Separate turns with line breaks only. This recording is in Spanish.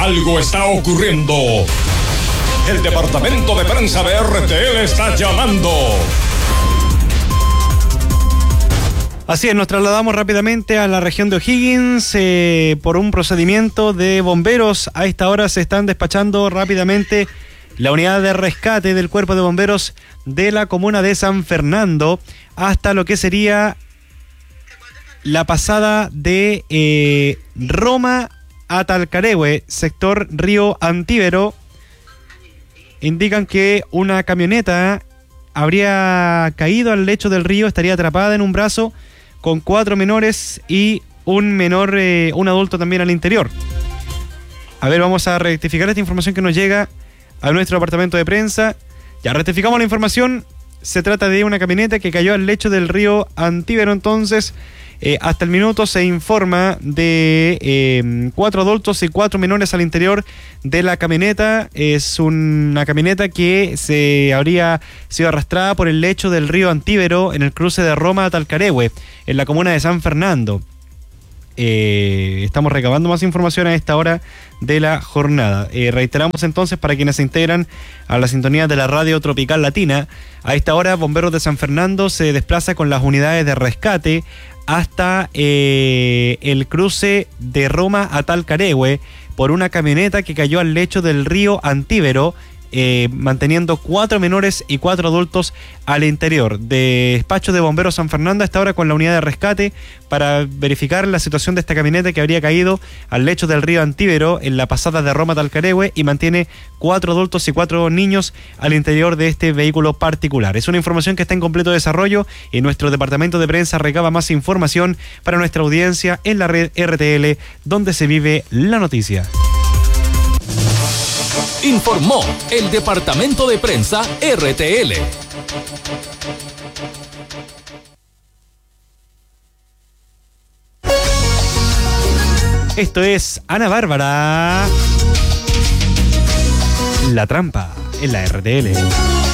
Algo está ocurriendo. El departamento de prensa de RTL está llamando.
Así es, nos trasladamos rápidamente a la región de O'Higgins por un procedimiento de bomberos. A esta hora se están despachando rápidamente la unidad de rescate del Cuerpo de Bomberos de la comuna de San Fernando hasta lo que sería la pasada de Roma a Talcaregüe, sector Río Antíbero. Indican que una camioneta habría caído al lecho del río, estaría atrapada en un brazo con 4 menores y un menor, un adulto también al interior. A ver, vamos a rectificar esta información que nos llega a nuestro departamento de prensa. Ya rectificamos la información. Se trata de una camioneta que cayó al lecho del río Antíbero. Entonces, hasta el minuto se informa de 4 adultos y 4 menores al interior de la camioneta. Es una camioneta que se habría sido arrastrada por el lecho del río Antíbero en el cruce de Roma a Talcaregüe, en la comuna de San Fernando. Estamos recabando más información a esta hora de la jornada. Reiteramos entonces para quienes se integran a la sintonía de la radio Tropical Latina. A esta hora, Bomberos de San Fernando se desplaza con las unidades de rescate hasta el cruce de Roma a Talcaregüe por una camioneta que cayó al lecho del río Antíbero, manteniendo 4 menores y 4 adultos al interior. Despacho de Bomberos San Fernando hasta ahora con la unidad de rescate para verificar la situación de esta camioneta que habría caído al lecho del río Antíbero en la pasada de Roma a Talcaregüe y mantiene 4 adultos y 4 niños al interior de este vehículo particular. Es una información que está en completo desarrollo y nuestro departamento de prensa recaba más información para nuestra audiencia en la red RTL, donde se vive la noticia.
Informó el departamento de prensa RTL.
Esto es Ana Bárbara, La Trampa, en la RTL.